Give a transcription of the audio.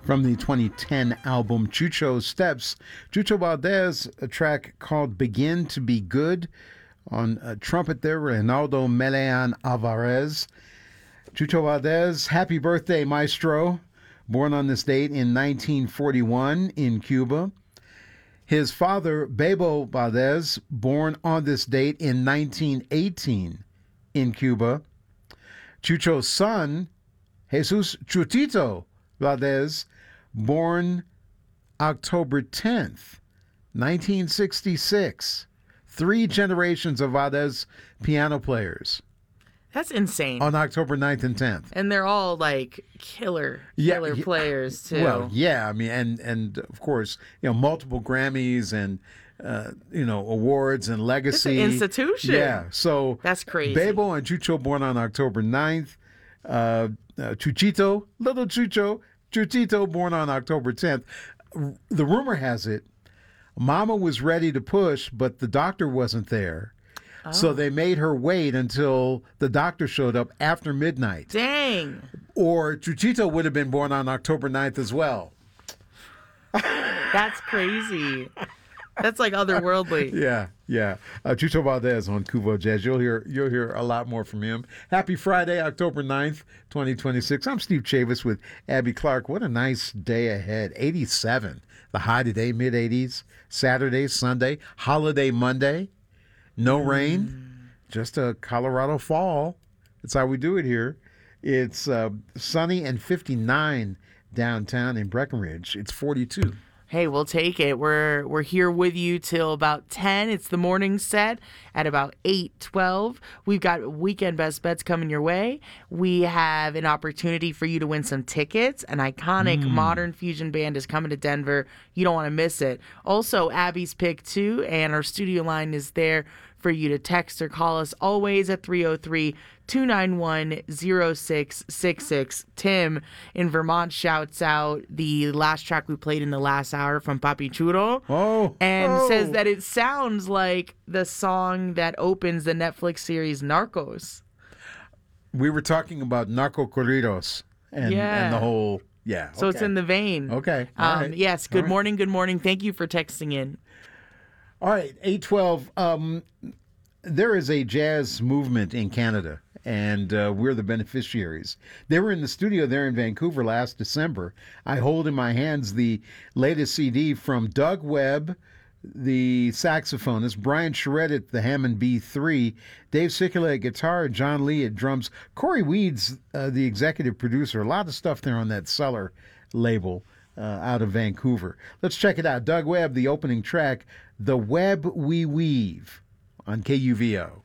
from the 2010 album Chucho Steps. Chucho Valdez, a track called Begin to Be Good. On trumpet there, Reynaldo Melean Alvarez. Chucho Valdez, happy birthday, maestro. Born on this date in 1941 in Cuba. His father, Bebo Valdez, born on this date in 1918 in Cuba. Chucho's son, Jesus Chutito Valdez, born October 10th, 1966. 3 generations of Valdez piano players. That's insane. On October 9th and 10th. And they're all like killer players too. Well, yeah, I mean, and of course, multiple Grammys and awards and legacy. It's an institution. Yeah, so that's crazy. Bebo and Chucho born on October 9th. Chuchito, little Chuchito born on October 10th. The rumor has it, Mama was ready to push, but the doctor wasn't there. Oh. So they made her wait until the doctor showed up after midnight. Dang. Or Chuchito would have been born on October 9th as well. That's crazy. That's like otherworldly. Yeah. Chucho Valdez on Kuvo Jazz. You'll hear a lot more from him. Happy Friday, October 9th, 2026. I'm Steve Chavis with Abby Clark. What a nice day ahead. 87. The high today, mid-80s. Saturday, Sunday, holiday Monday. No rain, just a Colorado fall. That's how we do it here. It's sunny and 59 downtown in Breckenridge. It's 42. Hey, we'll take it. We're here with you till about 10. It's the morning set at about 8:12. We've got weekend best bets coming your way. We have an opportunity for you to win some tickets. An iconic modern fusion band is coming to Denver. You don't want to miss it. Also, Abby's pick too, and our studio line is there for you to text or call us always at 303-291-0666. Tim in Vermont shouts out the last track we played in the last hour from Papi Chulo. Says that it sounds like the song that opens the Netflix series Narcos. We were talking about narco corridos and the whole, So it's in the vein. Okay. All right. Yes. Good morning. Good morning. Thank you for texting in. All right, 8:12. There is a jazz movement in Canada, and we're the beneficiaries. They were in the studio there in Vancouver last December. I hold in my hands the latest CD from Doug Webb, the saxophonist, Brian Charette at the Hammond B3, Dave Sikula at guitar, John Lee at drums, Corey Weeds, the executive producer. A lot of stuff there on that Cellar label. Out of Vancouver. Let's check it out. Doug Webb, the opening track, The Web We Weave on KUVO.